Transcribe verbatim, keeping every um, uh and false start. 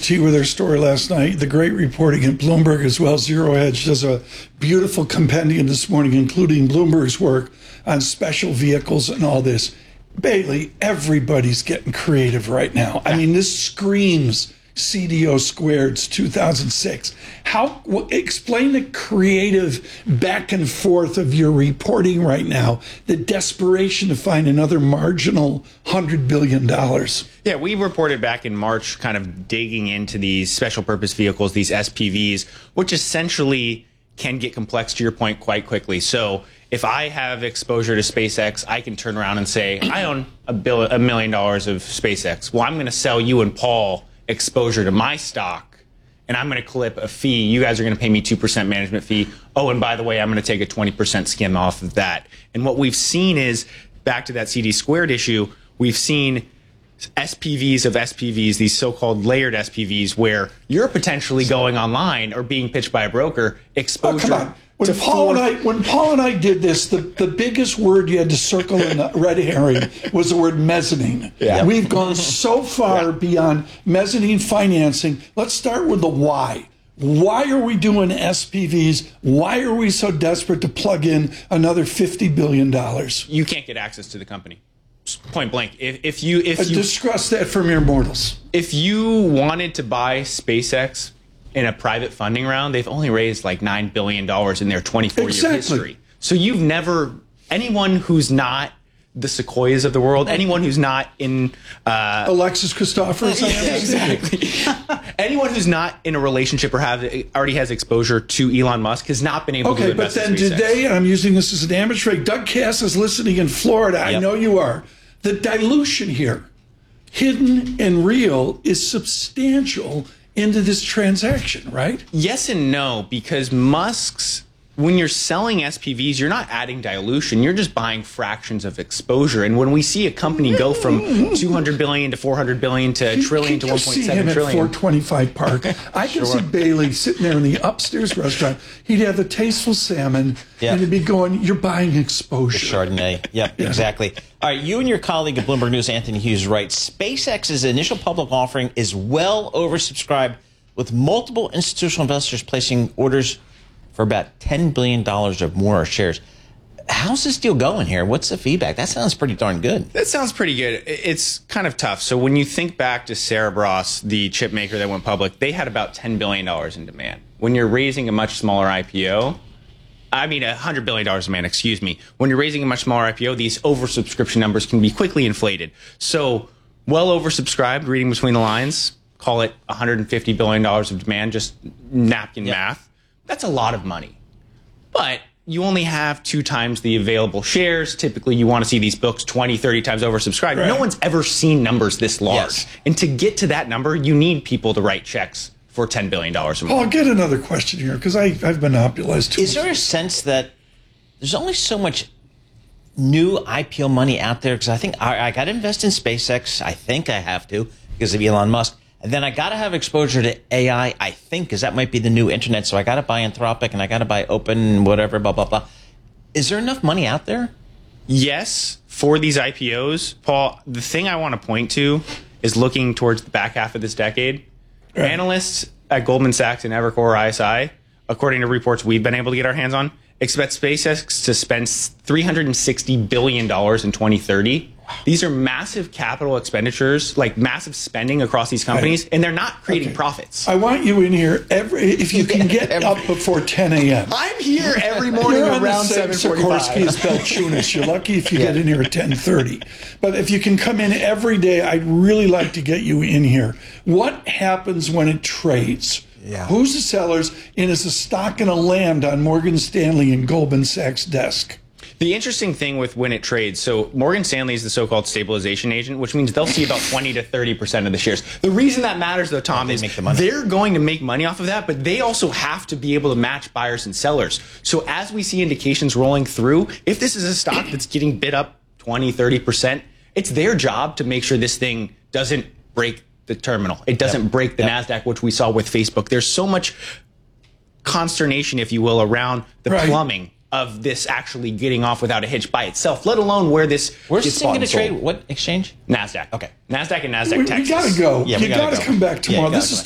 to you with their story last night. The great reporting at Bloomberg as well. Zero Hedge does a beautiful compendium this morning, including Bloomberg's work on special vehicles and all this. Bailey, everybody's getting creative right now. I mean, this screams C D O squared two thousand six. How well, explain the creative back and forth of your reporting right now, the desperation to find another marginal one hundred billion dollars. Yeah, we reported back in March kind of digging into these special purpose vehicles, these S P Vs, which essentially can get complex, to your point, quite quickly. So if I have exposure to SpaceX, I can turn around and say, I own a, bill, a million dollars of SpaceX. Well, I'm going to sell you and Paul exposure to my stock, and I'm going to clip a fee. You guys are going to pay me two percent management fee. Oh, and by the way, I'm going to take a twenty percent skim off of that. And what we've seen is, back to that C D squared issue, we've seen S P Vs of S P Vs, these so-called layered S P Vs, where you're potentially going online or being pitched by a broker, exposure. Oh, come on. When Paul and I when Paul and I did this, the, the biggest word you had to circle in the red herring was the word mezzanine. Yeah. We've gone so far yeah. beyond mezzanine financing. Let's start with the why. Why are we doing S P Vs? Why are we so desperate to plug in another fifty billion dollars? You can't get access to the company. Point blank. If, if you if you discuss that for mere mortals. If you wanted to buy SpaceX in a private funding round, they've only raised like nine billion dollars in their twenty-four year exactly. history. So you've never, anyone who's not the Sequoias of the world, anyone who's not in... Uh, Alexis Christophers. Yeah, exactly. Anyone who's not in a relationship or have already has exposure to Elon Musk has not been able okay, to invest Okay, but then in SpaceX. today, and I'm using this as an amateur, Doug Cass is listening in Florida. Yep. I know you are. The dilution here, hidden and real, is substantial into this transaction, right? Yes and no, because Musk's, when you're selling S P Vs, you're not adding dilution. You're just buying fractions of exposure. And when we see a company go from two hundred billion to four hundred billion to a trillion to one point seven trillion. Can you see him at four twenty-five Park? I can sure. see Bailey sitting there in the upstairs restaurant. He'd have the tasteful salmon, yep. and he'd be going, you're buying exposure. The Chardonnay. Yep, yeah. exactly. All right, you and your colleague at Bloomberg News, Anthony Hughes, write, SpaceX's initial public offering is well oversubscribed, with multiple institutional investors placing orders for about ten billion dollars or more shares. How's this deal going here? What's the feedback? That sounds pretty darn good. That sounds pretty good. It's kind of tough. So when you think back to Cerebras, the chip maker that went public, they had about ten billion dollars in demand. When you're raising a much smaller I P O, I mean, one hundred billion dollars demand, excuse me. When you're raising a much smaller I P O, these oversubscription numbers can be quickly inflated. So well oversubscribed, reading between the lines, call it one hundred fifty billion dollars of demand, just napkin yep. math. That's a lot of money. But you only have two times the available shares. Typically, you want to see these books twenty, thirty times oversubscribed. Right. No one's ever seen numbers this large. Yes. And to get to that number, you need people to write checks for ten billion dollars or more. I'll get another question here, because I've monopolized too Is there a sense that there's only so much new I P O money out there? Because I think I, I got to invest in SpaceX. I think I have to because of Elon Musk. And then I got to have exposure to A I, I think, because that might be the new internet. So I got to buy Anthropic and I got to buy Open, whatever, blah, blah, blah. Is there enough money out there? Yes, for these I P Os. Paul, the thing I want to point to is looking towards the back half of this decade. Right. Analysts at Goldman Sachs and Evercore I S I, according to reports we've been able to get our hands on, expect SpaceX to spend three hundred sixty billion dollars in twenty thirty. These are massive capital expenditures, like massive spending across these companies, right. and they're not creating okay. profits. I want you in here every if you can get every, up before ten a m I'm here every morning You're around seven forty-five. Sikorsky as Belchunas. You're lucky if you yeah. get in here at ten thirty. But if you can come in every day, I'd really like to get you in here. What happens when it trades? Yeah. Who's the sellers? And is the stock going to land on Morgan Stanley and Goldman Sachs' desk? The interesting thing with when it trades, so Morgan Stanley is the so-called stabilization agent, which means they'll see about twenty to thirty percent of the shares. The reason that matters, though, Tom, is the they're going to make money off of that, but they also have to be able to match buyers and sellers. So as we see indications rolling through, if this is a stock that's getting bid up twenty, thirty percent, it's their job to make sure this thing doesn't break the terminal. It doesn't yep. break the yep. NASDAQ, which we saw with Facebook. There's so much consternation, if you will, around the right. plumbing of this actually getting off without a hitch by itself, let alone where this Where's gets this thing going to trade? sold. What exchange? NASDAQ. Okay. NASDAQ and NASDAQ we, Texas. We got to go. Yeah, you got to go. come back tomorrow. Yeah, this is